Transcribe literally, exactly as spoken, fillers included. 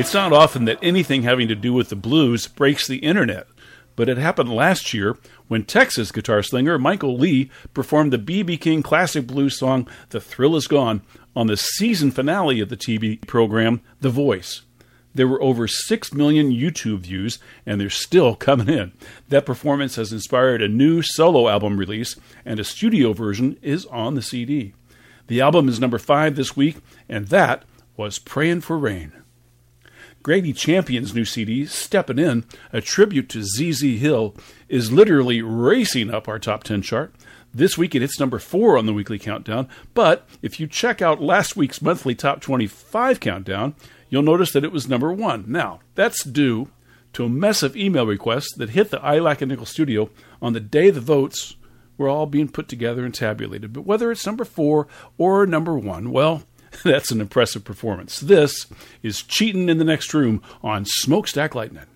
It's not often that anything having to do with the blues breaks the internet, but it happened last year when Texas guitar slinger Michael Lee performed the B B. King classic blues song The Thrill Is Gone on the season finale of the T V program The Voice. There were over six million YouTube views, and they're still coming in. That performance has inspired a new solo album release, and a studio version is on the C D. The album is number five this week, and that was Praying for Rain. Grady Champion's new C D, Steppin' In, a tribute to Z Z Hill, is literally racing up our top ten chart. This week it hits number four on the weekly countdown, but if you check out last week's monthly top twenty-five countdown, you'll notice that it was number one. Now, that's due to a mess of email requests that hit the I L A C and Nickel studio on the day the votes were all being put together and tabulated. But whether it's number four or number one, well, that's an impressive performance. This is Cheatin' in the Next Room on Smokestack Lightning.